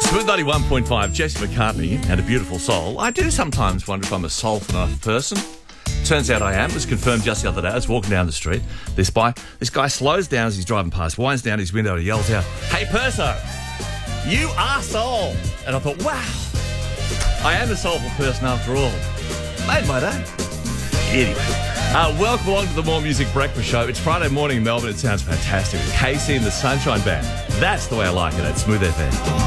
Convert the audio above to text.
Smooth 91.5, Jesse McCartney and A Beautiful Soul. I do sometimes wonder if I'm a soulful enough person. Turns out I am. It was confirmed just the other day. I was walking down the street. This guy slows down as he's driving past, winds down his window and yells out, "Hey, Perso, you are soul." And I thought, wow, I am a soulful person after all. Made my day. Anyway, welcome along to the More Music Breakfast Show. It's Friday morning in Melbourne. It sounds fantastic. Casey and the Sunshine Band. That's the way I like it at Smooth FM.